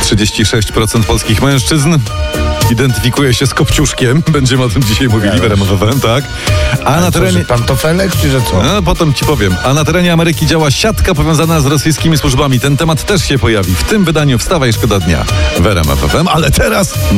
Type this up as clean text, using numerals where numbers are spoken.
36% polskich mężczyzn identyfikuje się z Kopciuszkiem. Będziemy o tym dzisiaj mówili w RMF FM, tak? A na terenie... Pantofelek, czy że co? No, potem ci powiem. A na terenie Ameryki działa siatka powiązana z rosyjskimi służbami. Ten temat też się pojawi w tym wydaniu Wstawaj, szkoda dnia w RMF FM. Ale teraz